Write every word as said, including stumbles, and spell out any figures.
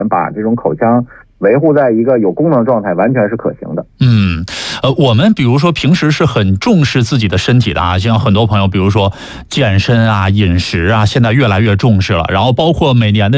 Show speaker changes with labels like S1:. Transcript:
S1: 把这种口腔维护在一个有功能状态，完全是可行的。
S2: 嗯，呃，我们比如说平时是很重视自己的身体的啊，像很多朋友，比如说健身啊、饮食啊，现在越来越重视了，然后包括每年的